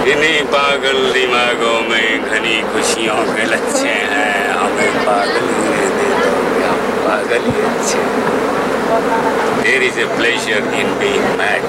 इन्हीं पागल दिमागों में घनी खुशियों के लच्छे हैं। हमें पागल ही दे दो, हम पागल ही अच्छे। There is a pleasure in being mad.